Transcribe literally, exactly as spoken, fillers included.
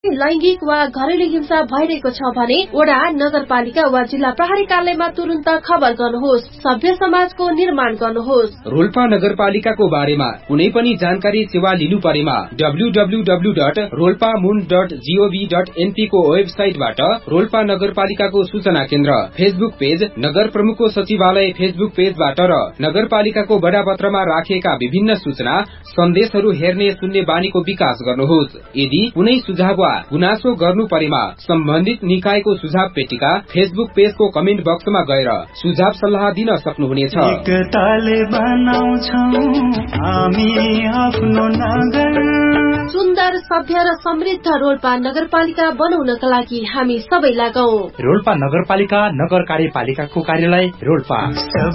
लैंगिक वा घरेलु हिंसा भइरहेको छ भने वडा नगरपालिका वा जिल्ला प्रहरी कार्यालयमा तुरुन्त खबर गर्नुहोस्। सभ्य समाजको निर्माण गर्नुहोस्। रोल्पा नगरपालिकाको बारेमा कुनै पनि जानकारी सेवा लिनु परेमा W W W dot Rolpa मुन डट जीओभी डट एनपी को वेबसाइटबाट रोल्पा नगरपालिकाको सूचना केन्द्र फेसबुक पेज, नगर प्रमुखको सचिवालय फेसबुक पेजबाट र नगरपालिकाको बडापत्रमा राखिएका विभिन्न सूचना सन्देशहरू हेर्ने सुन्ने बानीको विकास गर्नुहोस्। यदि कुनै सुझाव वा गुनासो गर्नु परेमा सम्बन्धित निकायको सुझाव पेटिका फेसबुक पेजको कमेन्ट बक्समा गएर सुझाव सल्लाह दिन सक्नुहुनेछ। सुन्दर, सभ्य र समृद्ध रोल्पा नगरपालिका बनाउनका लागि हामी सबै लागौं। रोल्पा नगरपालिका नगर कार्यपालिकाको कार्यालय रोल्पा।